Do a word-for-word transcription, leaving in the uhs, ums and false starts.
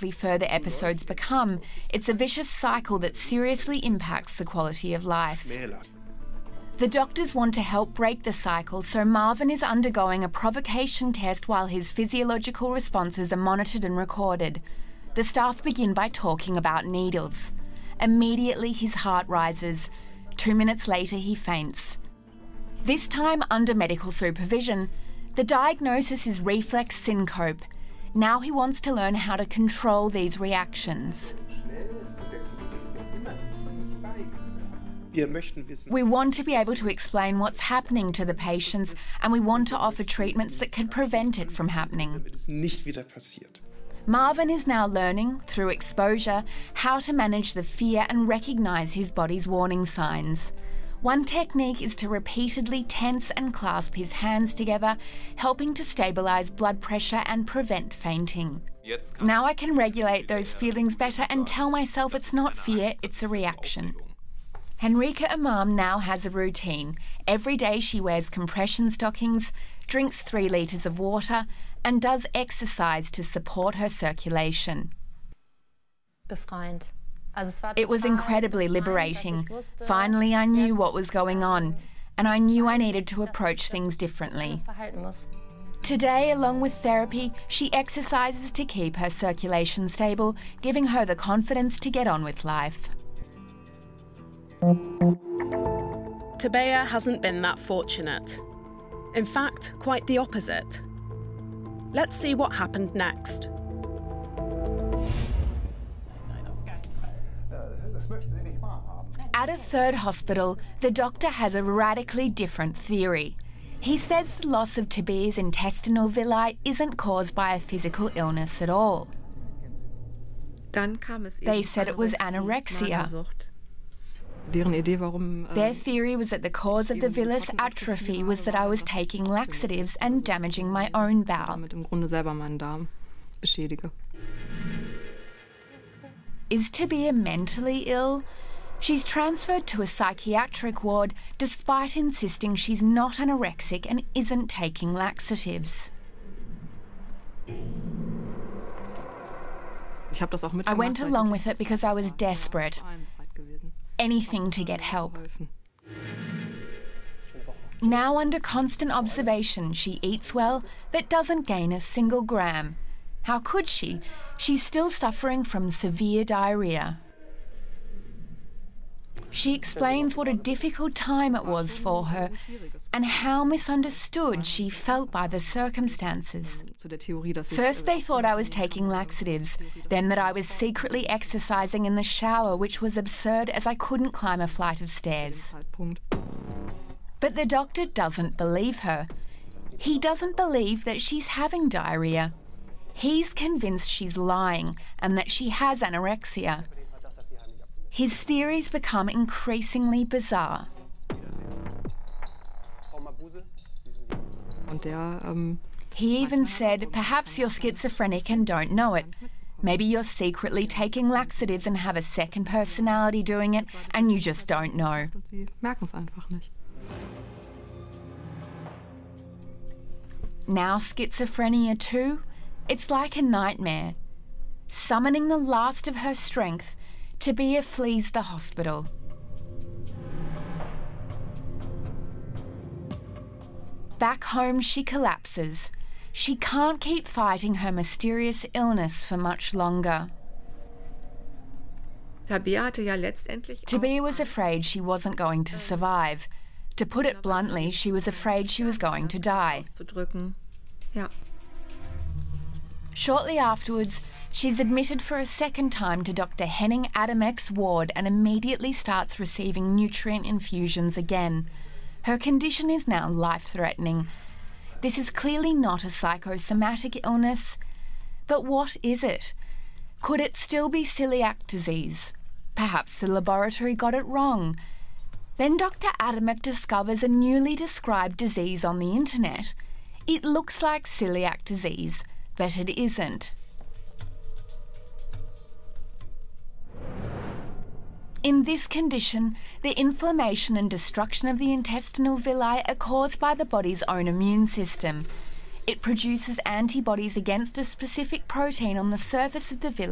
likely further episodes become, it's a vicious cycle that seriously impacts the quality of life. The doctors want to help break the cycle, so Marvin is undergoing a provocation test while his physiological responses are monitored and recorded. The staff begin by talking about needles. Immediately his heart rises. Two minutes later he faints. This time under medical supervision. The diagnosis is reflex syncope. Now he wants to learn how to control these reactions. We want to be able to explain what's happening to the patients, and we want to offer treatments that can prevent it from happening. Marvin is now learning, through exposure, how to manage the fear and recognise his body's warning signs. One technique is to repeatedly tense and clasp his hands together, helping to stabilise blood pressure and prevent fainting. Now I can regulate those feelings better and tell myself it's not fear, it's a reaction. Henrika Imam now has a routine. Every day she wears compression stockings, drinks three litres of water, and does exercise to support her circulation. It was incredibly liberating. Finally, I knew what was going on, and I knew I needed to approach things differently. Today, along with therapy, she exercises to keep her circulation stable, giving her the confidence to get on with life. Tabea hasn't been that fortunate. In fact, quite the opposite. Let's see what happened next. At a third hospital, the doctor has a radically different theory. He says the loss of Tabea's intestinal villi isn't caused by a physical illness at all. They said it was anorexia. Their theory was that the cause of the villus atrophy was that I was taking laxatives and damaging my own bowel. Is Tabea mentally ill? She's transferred to a psychiatric ward despite insisting she's not anorexic and isn't taking laxatives. I went along with it because I was desperate. Anything to get help. Now under constant observation, she eats well but doesn't gain a single gram. How could she? She's still suffering from severe diarrhoea. She explains what a difficult time it was for her and how misunderstood she felt by the circumstances. First they thought I was taking laxatives, then that I was secretly exercising in the shower, which was absurd as I couldn't climb a flight of stairs. But the doctor doesn't believe her. He doesn't believe that she's having diarrhoea. He's convinced she's lying and that she has anorexia. His theories become increasingly bizarre. He even said, perhaps you're schizophrenic and don't know it. Maybe you're secretly taking laxatives and have a second personality doing it and you just don't know. Now schizophrenia too? It's like a nightmare. Summoning the last of her strength, Tabea flees the hospital. Back home, she collapses. She can't keep fighting her mysterious illness for much longer. Tabea was afraid she wasn't going to survive. To put it bluntly, she was afraid she was going to die. Shortly afterwards, she's admitted for a second time to Doctor Henning Adamek's ward and immediately starts receiving nutrient infusions again. Her condition is now life-threatening. This is clearly not a psychosomatic illness. But what is it? Could it still be celiac disease? Perhaps the laboratory got it wrong. Then Doctor Adamek discovers a newly described disease on the internet. It looks like celiac disease, but it isn't. In this condition, the inflammation and destruction of the intestinal villi are caused by the body's own immune system. It produces antibodies against a specific protein on the surface of the villi